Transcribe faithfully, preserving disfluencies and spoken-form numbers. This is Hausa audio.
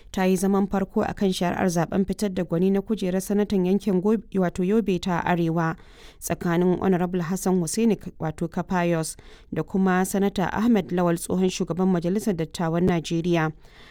ta yi zaman farko a kan shari'ar zaben fitar da gwani na kujerar sanatan yankin wato Yobe ta Arewa tsakanin Honorable Hassan Hussaini wato Kafayos da kuma Sanata Ahmed Lawal tsohon shugaban Majalisar Dattawan Najeriya.